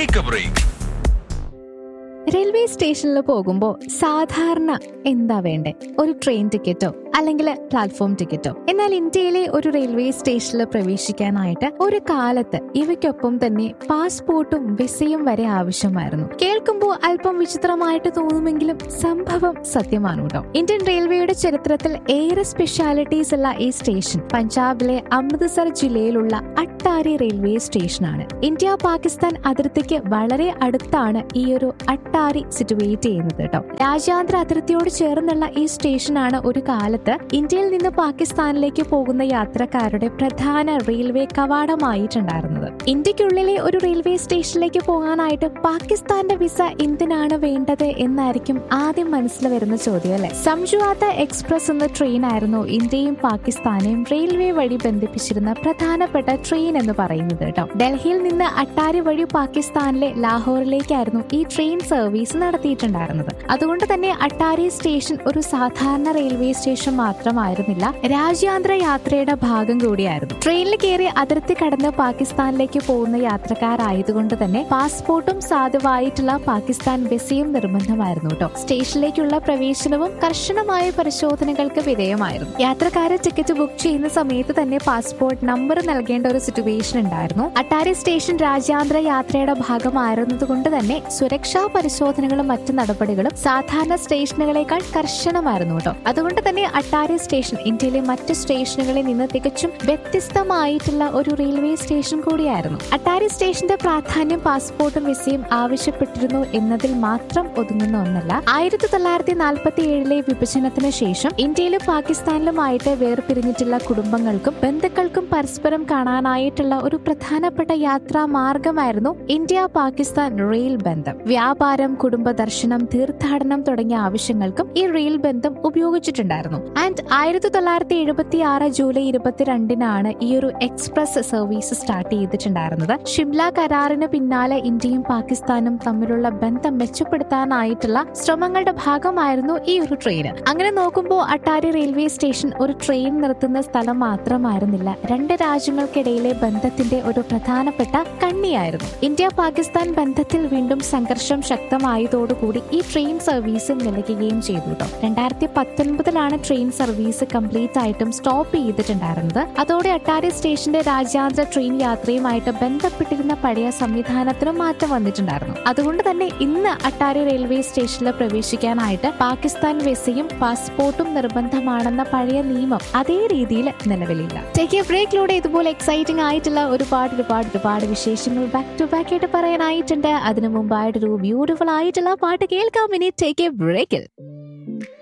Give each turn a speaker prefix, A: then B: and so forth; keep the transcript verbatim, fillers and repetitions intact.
A: Take a break.
B: Railway സ്റ്റേഷനിൽ പോകുമ്പോൾ സാധാരണ എന്താ വേണ്ടേ? ഒരു ട്രെയിൻ ടിക്കറ്റോ അല്ലെങ്കിൽ പ്ലാറ്റ്ഫോം ടിക്കറ്റോ. എന്നാൽ ഇന്ത്യയിലെ ഒരു റെയിൽവേ സ്റ്റേഷനിൽ പ്രവേശിക്കാനായിട്ട് ഒരു കാലത്ത് ഇവയ്ക്കൊപ്പം തന്നെ പാസ്പോർട്ടും വിസയും വരെ ആവശ്യമായിരുന്നു. കേൾക്കുമ്പോൾ അല്പം വിചിത്രമായിട്ട് തോന്നുമെങ്കിലും സംഭവം സത്യമാണ് കേട്ടോ. ഇന്ത്യൻ റെയിൽവേയുടെ ചരിത്രത്തിൽ ഏറെ സ്പെഷ്യാലിറ്റീസ് ഉള്ള ഈ സ്റ്റേഷൻ പഞ്ചാബിലെ അമൃത്സർ ജില്ലയിലുള്ള അട്ടാരി റെയിൽവേ സ്റ്റേഷനാണ്. ഇന്ത്യ പാകിസ്ഥാൻ അതിർത്തിക്ക് വളരെ അടുത്താണ് ഈ ഒരു അട്ടാരി സിറ്റുവേറ്റ് ചെയ്യുന്നത് കേട്ടോ. രാജ്യാന്തര അതിർത്തിയോട് ചേർന്നുള്ള ഈ സ്റ്റേഷനാണ് ഒരു കാലത്ത് ഇന്ത്യയിൽ നിന്ന് പാകിസ്ഥാനിലേക്ക് പോകുന്ന യാത്രക്കാരുടെ പ്രധാന റെയിൽവേ കവാടമായിട്ടുണ്ടായിരുന്നത്. ഇന്ത്യക്കുള്ളിലെ ഒരു റെയിൽവേ സ്റ്റേഷനിലേക്ക് പോകാനായിട്ട് പാകിസ്ഥാന്റെ വിസ എന്തിനാണ് വേണ്ടത് എന്നായിരിക്കും ആദ്യം മനസ്സിൽ വരുന്ന ചോദ്യം അല്ലെ. സംജുവാത്ത എക്സ്പ്രസ് എന്ന ട്രെയിൻ ആയിരുന്നു ഇന്ത്യയും പാകിസ്ഥാനെയും റെയിൽവേ വഴി ബന്ധിപ്പിച്ചിരുന്ന പ്രധാനപ്പെട്ട ട്രെയിൻ എന്ന് പറയുന്നത് കേട്ടോ. ഡൽഹിയിൽ നിന്ന് അട്ടാരി വഴി പാകിസ്ഥാനിലെ ലാഹോറിലേക്കായിരുന്നു ഈ ട്രെയിൻ സർവീസ് നടത്തിയിട്ടുണ്ടായിരുന്നത്. അതുകൊണ്ട് തന്നെ അട്ടാരി സ്റ്റേഷൻ ഒരു സാധാരണ റെയിൽവേ സ്റ്റേഷൻ മാത്രമായിരുന്നില്ല, രാജ്യാന്തര യാത്രയുടെ ഭാഗം കൂടിയായിരുന്നു. ട്രെയിനിൽ കയറി അതിർത്തി കടന്ന് പാകിസ്ഥാനിലേക്ക് പോകുന്ന യാത്രക്കാരായതുകൊണ്ട് തന്നെ പാസ്പോർട്ടും സാധുവായിട്ടുള്ള പാകിസ്ഥാൻ വിസയും നിർബന്ധമായിരുന്നു കേട്ടോ. സ്റ്റേഷനിലേക്കുള്ള പ്രവേശനവും കർശനമായ പരിശോധനകൾക്ക് വിധേയമായിരുന്നു. യാത്രക്കാരെ ടിക്കറ്റ് ബുക്ക് ചെയ്യുന്ന സമയത്ത് തന്നെ പാസ്പോർട്ട് നമ്പർ നൽകേണ്ട ഒരു സിറ്റുവേഷൻ ഉണ്ടായിരുന്നു. അട്ടാരി സ്റ്റേഷൻ രാജ്യാന്തര യാത്രയുടെ ഭാഗമായിരുന്നത് കൊണ്ട് തന്നെ സുരക്ഷാ പരിശോധനകളും മറ്റു നടപടികളും സാധാരണ സ്റ്റേഷനുകളെക്കാൾ കർശനമായിരുന്നു കേട്ടോ. അതുകൊണ്ട് തന്നെ അട്ടാരി സ്റ്റേഷൻ ഇന്ത്യയിലെ മറ്റ് സ്റ്റേഷനുകളിൽ നിന്ന് തികച്ചും വ്യത്യസ്തമായിട്ടുള്ള ഒരു റെയിൽവേ സ്റ്റേഷൻ കൂടിയായിരുന്നു. അട്ടാരി സ്റ്റേഷന്റെ പ്രാധാന്യം പാസ്പോർട്ടും വിസയും ആവശ്യപ്പെട്ടിരുന്നു എന്നതിൽ മാത്രം ഒതുങ്ങുന്ന ഒന്നല്ല. ആയിരത്തി തൊള്ളായിരത്തി നാൽപ്പത്തി ഏഴിലെ വിഭജനത്തിന് ശേഷം ഇന്ത്യയിലും പാകിസ്ഥാനിലുമായിട്ട് വേർപിരിഞ്ഞിട്ടുള്ള കുടുംബങ്ങൾക്കും ബന്ധുക്കൾക്കും പരസ്പരം കാണാനായിട്ടുള്ള ഒരു പ്രധാനപ്പെട്ട യാത്രാ മാർഗമായിരുന്നു ഇന്ത്യ പാകിസ്ഥാൻ റെയിൽ ബന്ധം. വ്യാപാരം, കുടുംബ ദർശനം, തീർത്ഥാടനം തുടങ്ങിയ ആവശ്യങ്ങൾക്കും ഈ റെയിൽ ബന്ധം ഉപയോഗിച്ചിട്ടുണ്ടായിരുന്നു. ആൻഡ് ആയിരത്തി തൊള്ളായിരത്തി എഴുപത്തി ആറ് ജൂലൈ ഇരുപത്തിരണ്ടിനാണ് ഈ ഒരു എക്സ്പ്രസ് സർവീസ് സ്റ്റാർട്ട് ചെയ്തിട്ടുണ്ടായിരുന്നത്. ഷിംല കരാറിന് പിന്നാലെ ഇന്ത്യയും പാകിസ്ഥാനും തമ്മിലുള്ള ബന്ധം മെച്ചപ്പെടുത്താനായിട്ടുള്ള ശ്രമങ്ങളുടെ ഭാഗമായിരുന്നു ഈ ഒരു ട്രെയിൻ. അങ്ങനെ നോക്കുമ്പോൾ അട്ടാരി റെയിൽവേ സ്റ്റേഷൻ ഒരു ട്രെയിൻ നിർത്തുന്ന സ്ഥലം മാത്രമായിരുന്നില്ല, രണ്ട് രാജ്യങ്ങൾക്കിടയിലെ ബന്ധത്തിന്റെ ഒരു പ്രധാനപ്പെട്ട കണ്ണിയായിരുന്നു. ഇന്ത്യ പാകിസ്ഥാൻ ബന്ധത്തിൽ വീണ്ടും സംഘർഷം ശക്തമായതോടുകൂടി ഈ ട്രെയിൻ സർവീസ് നിലയ്ക്കുകയും ചെയ്തു കേട്ടോ. രണ്ടായിരത്തി പത്തൊൻപതിലാണ് ട്രെയിൻ സർവീസ് കംപ്ലീറ്റ് ആയിട്ടും സ്റ്റോപ്പ് ചെയ്തിട്ടുണ്ടായിരുന്നത്. അതോടെ അട്ടാരി സ്റ്റേഷന്റെ രാജ്യാന്തര ട്രെയിൻ യാത്രയുമായിട്ട് ബന്ധപ്പെട്ടിരുന്ന പഴയ സംവിധാനത്തിന് മാറ്റം വന്നിട്ടുണ്ടായിരുന്നു. അതുകൊണ്ട് തന്നെ ഇന്ന് അട്ടാരി റെയിൽവേ സ്റ്റേഷനിൽ പ്രവേശിക്കാനായിട്ട് പാകിസ്ഥാൻ വിസയും പാസ്പോർട്ടും നിർബന്ധമാണെന്ന പഴയ നിയമം അതേ രീതിയിൽ നിലവിലില്ല. ടേക്ക് എ ബ്രേക്കിലൂടെ ഇതുപോലെ എക്സൈറ്റിംഗ് ആയിട്ടുള്ള ഒരുപാട് ഒരുപാട് ഒരുപാട് വിശേഷങ്ങൾ ബാക്ക് ടു ബാക്ക് ആയിട്ട് പറയാനായിട്ടുണ്ട്. അതിനു മുമ്പായിട്ടൊരു ബ്യൂട്ടിഫുൾ ആയിട്ടുള്ള പാട്ട് കേൾക്കാം ഇനി ടേക്ക് എ ബ്രേക്കിൽ.